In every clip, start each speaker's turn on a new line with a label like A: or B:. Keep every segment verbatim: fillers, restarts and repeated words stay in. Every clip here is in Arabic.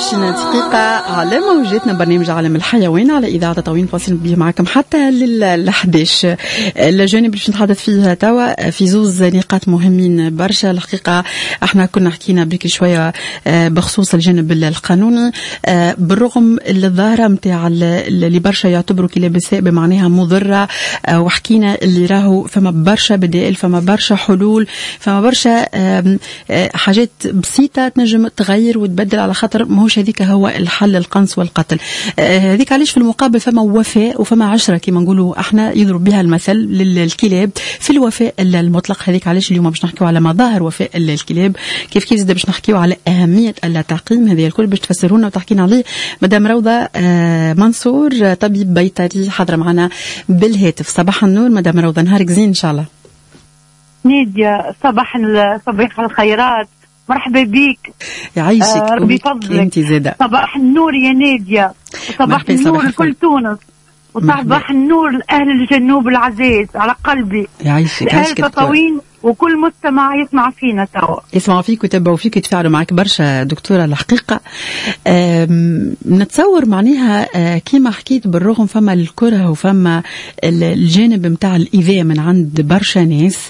A: وعشرين دقيقة على موجاتنا برنامج عالم الحيوان على إذاعة تطاوين، فاصل به معكم حتى للحداش. الجانب اللي باش نتحدث فيه توا في زوز نقاط مهمين برشا. الحقيقة احنا كنا حكينا بك شوية بخصوص الجانب القانوني، بالرغم الظاهرة متاع اللي برشا يعتبروا كلاب السائبة معناها مضرة، وحكينا اللي راهو فما برشا بدائل، فما برشا حلول، فما برشا حاجات بسيطة تنجم تغير وتبدل، على خاطر ماهوش هذيك هو الحل القنص والقتل. هذيك علاش في المقابل فما وفاء وفما عشرة كما نقولوا احنا يضرب بها المثل للكلاب في الوفاء المطلق. هذيك علاش اليوم باش نحكيو على مظاهر وفاء الكلاب، كيف كيف زاد باش نحكيو على أهمية التعقيم. هذه الكل باش تفسرونا وتحكينا عليه مدام روضة منصور، طبيب بيطري، حاضرة معنا بالهاتف. صباح النور مدام روضة، نهارك زين إن شاء الله.
B: نيديا صباح صباح الخيرات، مرحبا بيك،
A: يعيشك
B: آه ربي يفضلك.
A: انت زاده
B: صباح النور يا نادية، وصباح النور لكل تونس، وصباح النور لأهل الجنوب العزيز على قلبي،
A: يعيشك
B: أهل تطاوين وكل مستمع يسمع فينا توا،
A: يسمعوا فيك ويتبعوا فيك يتفاعلوا معك برشا دكتورة. الحقيقة نتصور معناها كيما حكيت، بالرغم فما الكره وفما الجانب متاع الإيذاء من عند برشا ناس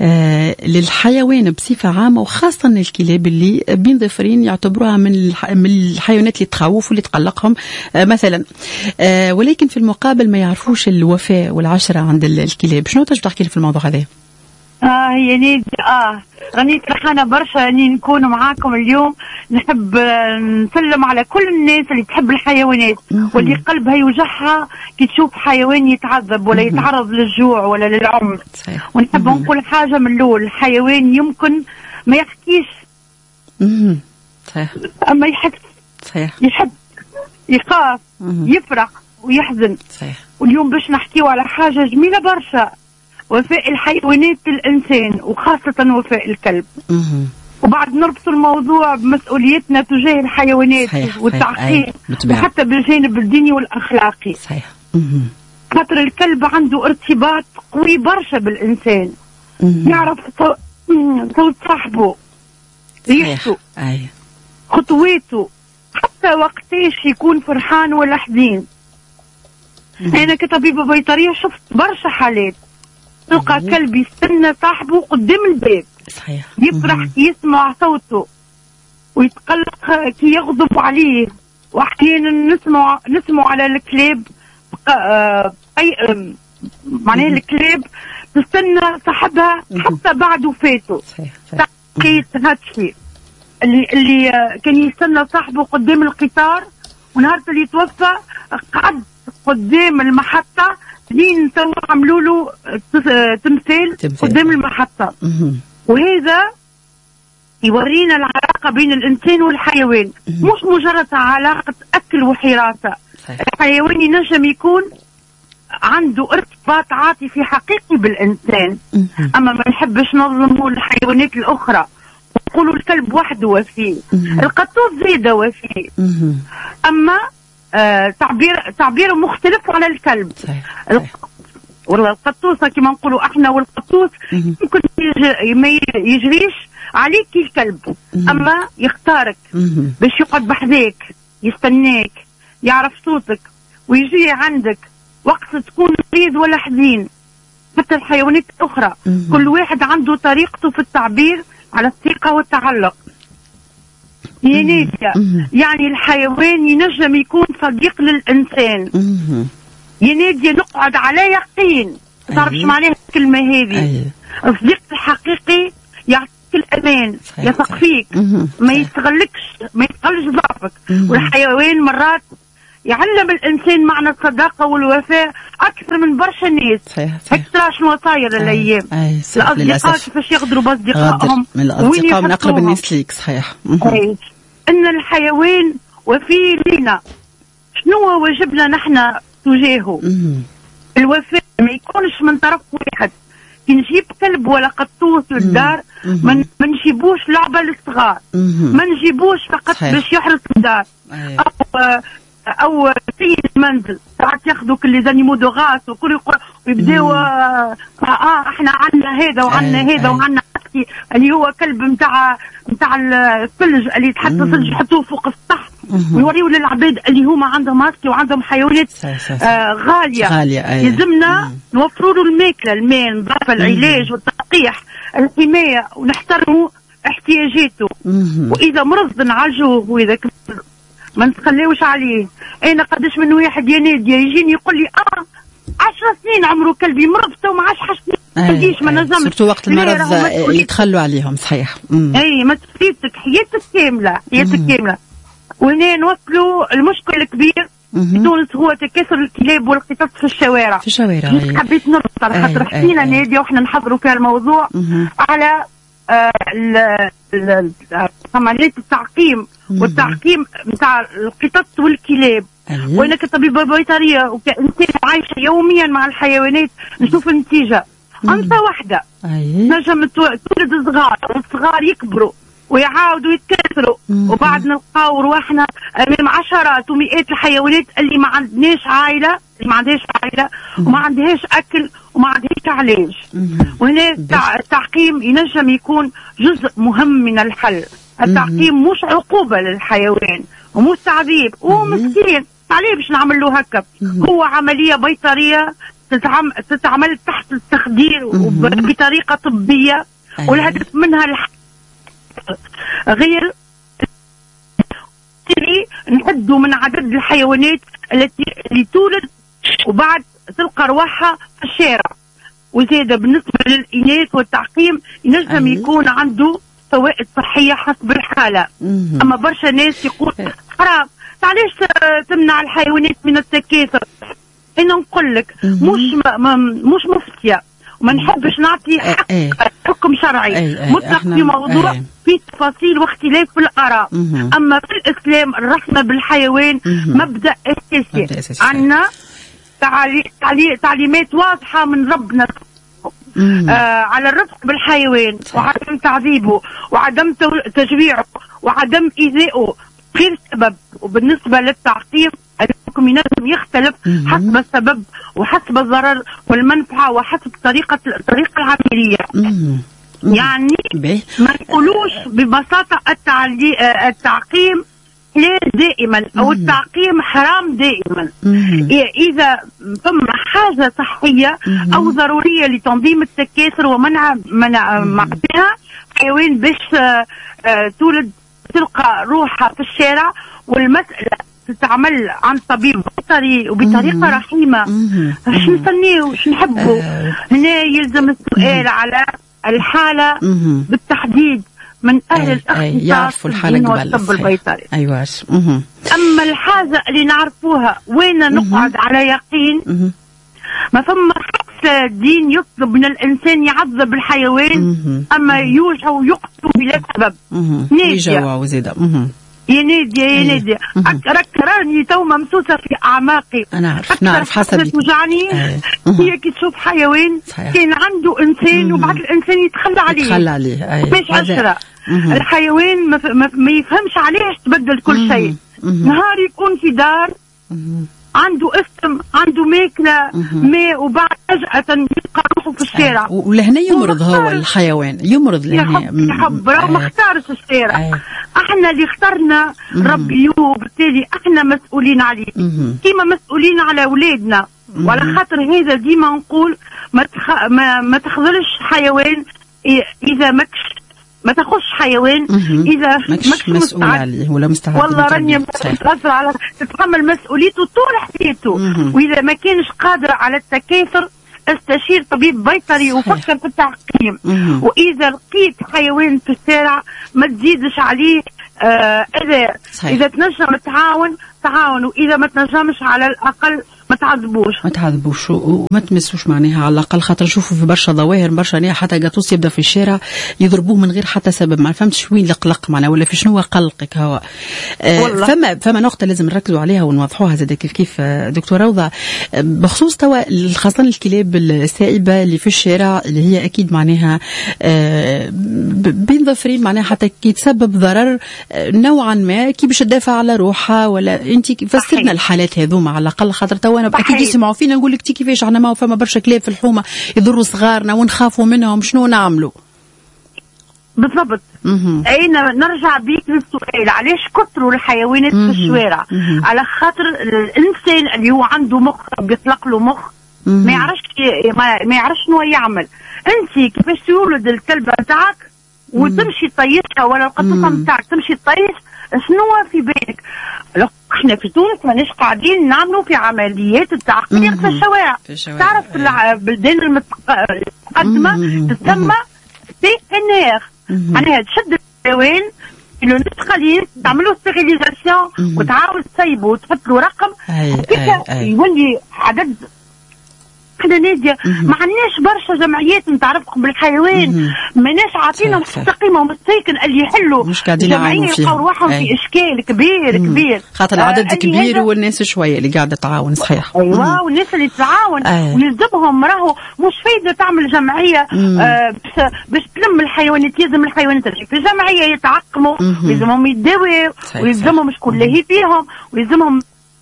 A: للحيوان بصفة عامة، وخاصة الكلاب اللي بين ظفرين يعتبروها من الحيوانات اللي تخوف واللي تقلقهم مثلا، ولكن في المقابل ما يعرفوش الوفاء والعشرة عند الكلاب. شنو تجي تحكي في الموضوع هذا؟
B: اه يا نيدي، اه راني فرحانه برشا اني نكون معاكم اليوم. نحب نسلم على كل الناس اللي تحب الحيوانات واللي قلبها يوجعها كي تشوف حيوان يتعذب ولا يتعرض للجوع ولا للعنف. ونحب نقول حاجه من الاول، الحيوان يمكن ما يحكيش
A: صحيح،
B: اما يحس، صحيح، يحب، يخاف، يفرح ويحزن. صحيح. واليوم باش نحكيو على حاجه جميله برشا، وفاء الحيوانات الإنسان وخاصة وفاء الكلب. مه. وبعد نربط الموضوع بمسؤوليتنا تجاه الحيوانات والتعقيم، وحتى بالجانب الديني والأخلاقي. صحيح. خاطر الكلب عنده ارتباط قوي برشا بالإنسان. مه. يعرف صوت صاحبه، ريحته، خطواته، حتى وقتاش يكون فرحان ولا حزين. أنا كطبيبة بيطرية شفت برشا حالات تلقى كلب يستنى صاحبه قدام الباب. صحيح. يفرح كي يسمع صوته ويتقلق كي يغضب عليه. واحيانا نسمع نسمع على الكلاب آه آه معناها الكلاب تستنى صاحبها حتى بعد وفاته. تحقيق هاتشي اللي اللي كان يستنى صاحبه قدام القطار، ونهار اللي توفى قعد قدام المحطة لين تو عملوا له تمثال قدام المحطة. وهذا يورينا العلاقة بين الإنسان والحيوان، مش مجرد علاقة أكل وحراسة. الحيوان ينجم يكون عنده ارتباط عاطفي حقيقي بالإنسان، أما ما نحبش نظلموا الحيوانات الأخرى ونقولوا الكلب وحده وفيه، القطوس زيادة وفيه، أما آه تعبير تعبيره مختلف على الكلب. صحيح. صحيح. والله القطوسه كما نقولوا احنا، والقطوس يمكن يجري ما يجريش عليك الكلب، اما يختارك باش يقعد بحذاك، يستناك، يعرف صوتك ويجي عندك وقت تكون مريض ولا حزين. حتى الحيوانات الاخرى كل واحد عنده طريقته في التعبير على الثقه والتعلق. يا نادية، يعني الحيوان ينجم يكون صديق للإنسان. يا نادية نقعد على يقين، ما تعرفش معناها الكلمة هذه. الصديق الحقيقي يعطيك الأمان، يثق فيك، ما يستغلكش، ما يستغلش ضعفك. والحيوان مرات يعلم الإنسان معنى الصداقة والوفاء أكثر من برشا ناس. هيك ترى شنو صاير الأيام. الأصدقاء كيفاش يغدروا بأصدقائهم،
A: من الأصدقاء من أقرب الناس ليك. صحيح.
B: إن الحيوان وفي لنا، شنو واجبنا نحن تجاهه؟ الوفاء ما يكونش من طرف واحد. كي نجيب كلب ولا قطوس للدار ما نجيبوش لعبة للصغار، ما نجيبوش فقط باش يحرس الدار أو او سيد المنزل. ساعات ياخذوا كل زانيمو دو غاس وكل ويبداو اه احنا عندنا هذا وعندنا هذا وعندنا اللي هو كلب نتاع نتاع الثلج اللي تحط ثلج يحطوه فوق السطح ويوريوا للعباد اللي هما عندهم هاسكي وعندهم حيوانات آه غاليه, غالية يلزمنا نوفروا له الماكله، الماء، النظافه، العلاج والتلقيح، الحمايه، ونحترموا احتياجاته. واذا مرض نعالجوه، واذا ما نتخليوش عليه. انا قداش من واحد يا ناديه يجيني يقول لي اه عشر سنين عمره كلبي مرض تو ما عادش حاجه ما نجيش ما نجمش،
A: سورتو وقت المرض يتخلوا عليهم. صحيح.
B: اي مسؤوليتك، حياتك كامله، حياتك كامله. وهنا نوصلوا المشكل الكبير في تونس هو تكاثر الكلاب والقطط في الشوارع.
A: في الشوارع.
B: مش حبيت نربط على خاطر حكينا ناديه واحنا نحضروا فيها الموضوع مم. على عمليه التعقيم مم. والتعقيم نتاع القطط والكلاب. أيه. وانا كطبيبه بيطريه وكانسان عايشه يوميا مع الحيوانات نشوف النتيجه. انثى واحده أيه. نجم تولد صغار والصغار يكبروا ويعاودوا يتكاثروا، وبعد نلقاو رواحنا امام عشرات ومئات الحيوانات اللي ما عندناش عائله، اللي ما عندهاش عائله وما عندهاش اكل وما عندهاش علاج. وهنا التعقيم ينجم يكون جزء مهم من الحل. التعقيم مش عقوبه للحيوان ومش تعذيب، هو مسكين عليه باش نعمل له هكا، هو عمليه بيطريه تتعمل, تتعمل تحت التخدير وبطريقه طبيه، والهدف منها الحل. غير نحدوا من عدد الحيوانات التي اللي تولد وبعد تلقى رواحها في الشارع. وزيادة بالنسبة للإناث والتعقيم ينجم أيه. يكون عنده فوائد صحية حسب الحالة. مم. أما برشا ناس يقول حرام علاش تمنع الحيوانات من التكاثر. أنا نقول لك مش مش مفتية وما نحبش نعطي حق أيه. حكم شرعي مطلق في موضوع أيه. في تفاصيل واختلاف في الآراء. مم. أما في الإسلام الرحمة بالحيوان مم. مبدأ أساسي. عندنا تعالي... تعالي... تعليمات واضحة من ربنا آه على الرفق بالحيوان صح. وعدم تعذيبه وعدم تجويعه وعدم إيذائه غير سبب. وبالنسبة للتعقيم الحكم ينجم يختلف مم. حسب السبب وحسب الضرر والمنفعة وحسب طريقة الطريقة العملية. مم. يعني بيه. ما نقولوش ببساطة التعلي... التعقيم حلال دائما او التعقيم حرام دائما. مم. إذا ثم حاجة صحية مم. او ضرورية لتنظيم التكاثر ومنع منع معها حيوان باش تولد تلقى روحها في الشارع، والمسألة تتعمل عن طبيب بيطري وبطريقة مم. رحيمة. باش نستنيو باش نحبوا. آه. هنا يلزم السؤال مم. على الحالة مم. بالتحديد من اهل الاختصاص
A: يعرفوا الحالة
B: والطب البيطري.
A: ايوه.
B: اما الحاجة اللي نعرفوها وين نقعد على يقين مم. ما ثم حتى الدين يطلب من الانسان يعذب الحيوان مم. اما يوجع ويقتل بلا سبب. نادية
A: وزيدة
B: يا نادية يا نادية راك راني تو ممسوسة في اعماقي.
A: انا عارف نعرف حسب
B: توجعني هي كي تشوف حيوان صحيح. كان عنده انسان مم. وبعد الانسان يتخلى عليه
A: يتخلى عليه
B: مش عشرة. الحيوان ما, ما, ما يفهمش علاش تبدل كل شيء. نهار يكون في دار مم. عنده اسم عنده ماكله ماء وبعد فجأة يلقى روحه في الشارع.
A: ولهنا يمرض هو الحيوان يمرض لهنا
B: يحب راه ما اختارش الشارع. أيه. احنا اللي اخترنا ربي وبالتالي احنا مسؤولين عليه كيما مسؤولين على اولادنا. وعلى خاطر هذا ديما نقول ما تخ... ما, ما تخذلش حيوان اذا ماكش ما تاخذش حيوان اذا
A: ماكش مسؤول عليه ولا مستعد.
B: والله راني متأثر على تتحمل مسؤوليته طول حياته. واذا ما كانش قادر على التكاثر استشير طبيب بيطري وفكر في التعقيم. واذا لقيت حيوان في الشارع ما تزيدش عليه آه اذا اذا تنجم تعاون تعاون، واذا ما تنجمش على الاقل ما تعذبوش
A: ما تعذبوش وما تمسوش معناها على الاقل. خاطر نشوفوا في برشا ظواهر برشا ناس حتى قاطوس يبدا في الشارع يضربوه من غير حتى سبب. ما فهمتش وين القلق معناها ولا في شنو قلقك هو. آه فما فما نقطه لازم نركزوا عليها ونوضحوها زاد كيف كيف دكتور روضه بخصوص توا خاصه الكلاب السائبه اللي في الشارع اللي هي اكيد معناها آه بين ظفرين معناها حتى كي تسبب ضرر آه نوعا ما كي باش تدافع على روحها. ولا انت فسرنا الحالات هذوما على الاقل خاطر توا انا اكيد يسمعوا فينا نقول لك تي كيفاش احنا ما فما برشا كلاب في الحومه يضروا صغارنا ونخافوا منهم شنو نعملوا.
B: بالضبط. اين نرجع بيك للسؤال، علاش كثروا الحيوانات في الشوارع؟ على خاطر الانسان اللي هو عنده مخ بيطلق له مخ ما يعرفش ما, ما يعرفش شنو يعمل. انت كيفاش تولد الكلبه نتاعك وتمشي تطيشها ولا القطوطه نتاعك تمشي تطيش، شنو في بالك؟ احنا في تونس ماناش قاعدين نعملوا في عمليات التعقير في الشوارع. تعرف البلدان المتقدمه تسمى سي ان ار، معناها تشد الحيوان لو نسخلين تعملوا ستيريليزاسيون وتعاود تسيبوا وتحط له رقم هكاك يولي عدد. احنا نادية ما عندناش برشا جمعيات نتعرفوا بالحيوان، ماناش عاطينهم حتى قيمه ومساكن اللي يحلوا
A: مش قاعدين يعاونوا فيهم،
B: يلقاو رواحهم في اشكال كبير مم. كبير
A: خاطر العدد آه كبير والناس شويه اللي قاعده تعاون. صحيح.
B: ايوه والناس اللي تعاون آه. ويلزمهم راهو مش فايده تعمل جمعيه آه باش تلم الحيوانات، يلزم الحيوانات اللي في الجمعيه يتعقموا ويلزمهم يداووا ويلزمهم شكون لاهي فيهم ويلزمهم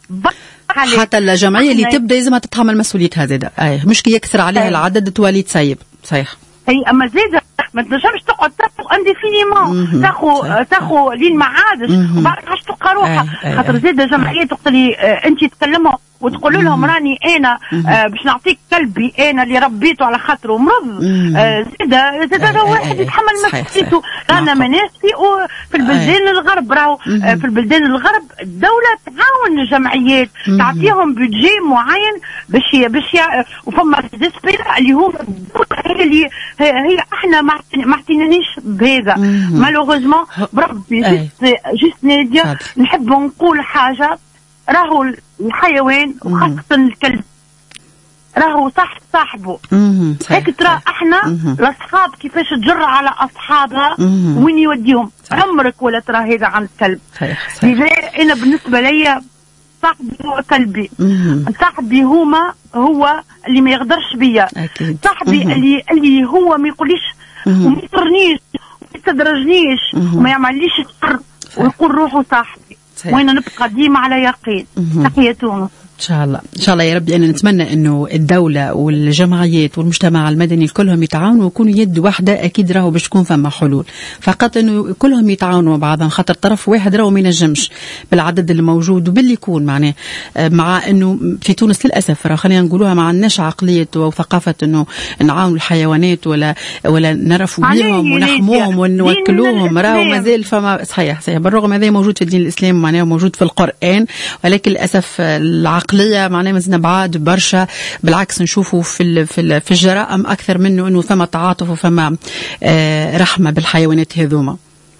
A: حتى الجمعيه اللي تبدا لازم تتحمل مسؤوليتها زاده. اي مش كي يكثر عليها أي. العدد تولي تسيب. صحيح.
B: اي اما زاده ما تنجمش تقعد تاخذ انديفينيمون تاخذ تاخذ لين ما عادش وبعد عادش تلقى روحها. خاطر زاده جمعيه تقولي آه انت تكلموا وتقول لهم راني انا آه باش نعطيك كلبي انا اللي ربيته على خاطره مرض. آه زاده زاده واحد يتحمل مسؤوليته. رانا ماناش في في البلدان الغرب، راهو آه في البلدان الغرب الدوله تعاون الجمعيات تعطيهم بيدجي معين باش باش وفما ديسبيرا اللي هو هي اللي هي احنا ما اعتنانيش بهذا مالوغوزمون. بربي جست جست ناديه نحب نقول حاجه، راهو الحيوان وخاصة الكلب راهو صح صاحبه. هيك ترى احنا الاصحاب كيفاش تجر على اصحابها وين يوديهم، عمرك ولا ترى هذا عن الكلب. لذا انا بالنسبه لي صاحبي هو كلبي، صاحبي هما هو اللي ما يغدرش بيا، صاحبي اللي اللي هو ما يقوليش وما يطرنيش وما يستدرجنيش وما يعمليش شر ويقول روحه صاحبي. وين نبقى ديما على يقين. تحية تونس.
A: ان شاء الله ان شاء الله يا ربي. انا نتمنى انه الدوله والجمعيات والمجتمع المدني كلهم يتعاونوا ويكونوا يد واحده. اكيد راهو باش تكون فما حلول، فقط انه كلهم يتعاونوا مع بعضهم، خاطر طرف واحد راهو ما ينجمش بالعدد اللي موجود وباللي يكون معناه. مع انه في تونس للاسف راه خلينا نقولوها ما عندناش عقليه وثقافه انه نعاونوا الحيوانات ولا ولا نرفوا بيهم ونحموهم ونوكلوهم. راهو مازال فما. صحيح صحيح. بالرغم هذا موجود في الدين الاسلامي معناه موجود في القران، ولكن للاسف العقليه معناه مازلنا بعاد برشا. بالعكس نشوفوا في في في الجرائم اكثر منه انه ثم تعاطف وفما آه رحمه بالحيوانات هذوما.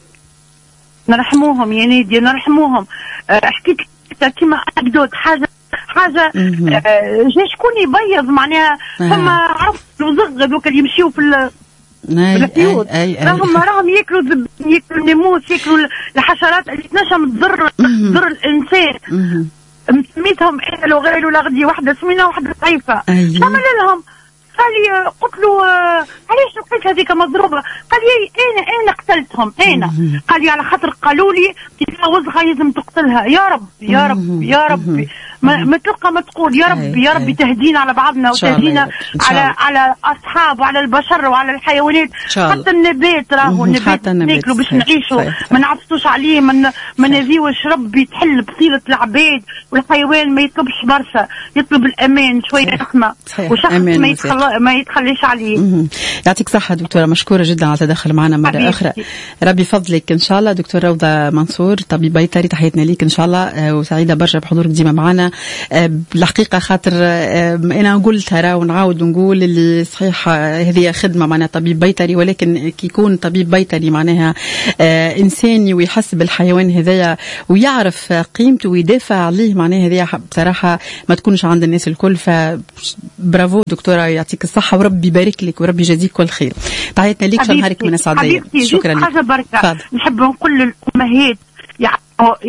B: نرحموهم يا ناديه نرحموهم. آه حكيت كما انكدوت حاجه حاجه آه جا شكون يبيض معناها ثم عرفت وزغ هذوك اللي يمشيو في البيوت راهم راهم ياكلوا ياكلوا الناموس ياكلوا الحشرات اللي تنجم تضر تضر الانسان. سميتهم انا لو غير ولا غدي واحده سمينه واحده ضعيفه. أيوة. عمل لهم قال لي قلت له علاش لقيت هذيك مضروبه؟ قال لي انا انا قتلتهم انا. قال لي على خاطر قالوا لي كي وزغه لازم تقتلها. يا رب يا رب يا ربي ما, ما تلقى ما تقول يا ربي يا ربي تهدينا على بعضنا وتهدينا على على اصحاب وعلى البشر وعلى الحيوانات. حتى النبات راهو النبات ناكلوا باش نعيشوا ما نعفسوش عليه ما ما نذيوش. ربي تحل بصيره العباد والحيوان ما يطلبش برشا، يطلب الامان شويه رحمه وشخص ما يتخلى ما يتخليش عليه.
A: يعطيك صحه دكتوره، مشكوره جدا على التدخل معنا مره حبيبتي. اخرى ربي فضلك ان شاء الله. دكتور روضه منصور طبيب بيطري، تحياتنا ليك ان شاء الله وسعيده برشا بحضورك ديما معنا. بالحقيقه خاطر انا قلت ترى ونعاود ونقول اللي صحيح هذه خدمه معناها طبيب بيطري، ولكن كي يكون طبيب بيطري معناها انساني ويحس بالحيوان هذايا ويعرف قيمته ويدافع عليه معناها هذه بصراحه ما تكونش عند الناس الكل. فبرافو دكتوره يعطيك الصحه وربي يبارك لك وربي يجازيك كل خير. تحياتنا ليك شكرا نهارك من السعديه.
B: شكرا لك. حاجه بركه نحب نقول للامهات يعلموا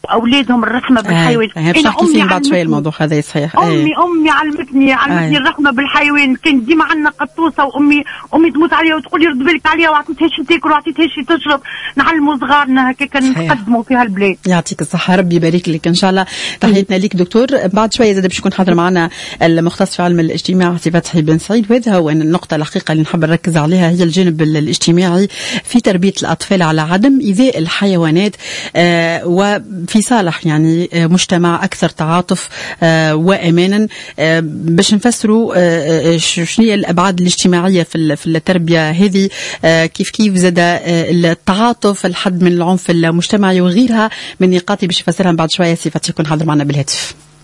B: اولادهم الرحمه بالحيوان.
A: انا امي بعد شويه الموضوع هذا صحيح.
B: امي أي. امي علمتني علمتني الرحمه بالحيوان. كان ديما عندنا قطوسه وامي امي تموت عليها وتقول لي رد بالك عليها وعطيتها شي تاكل وعطيتها شي تشرب. نعلموا صغارنا هكاك نتقدموا في هالبلاد.
A: يعطيك الصحه ربي يبارك لك ان شاء الله. تحياتنا لك دكتور. بعد شويه زاد باش يكون حاضر معنا المختص في علم الاجتماع سي فتحي بن سعيد. وهذا هو النقطه الحقيقه اللي نحب نركز عليها هي الجانب الاجتماعي في تربيه الاطفال على عدم ايذاء الحيوانات آه وفي صالح يعني آه مجتمع اكثر تعاطف آه وامانا آه باش نفسروا آه شنو هي الابعاد الاجتماعيه في في التربيه هذه آه كيف كيف زاد آه التعاطف الحد من العنف المجتمعي وغيرها من نقاط باش يفسرها بعد شويه سي فتحي يكون حاضر معنا بالهاتف.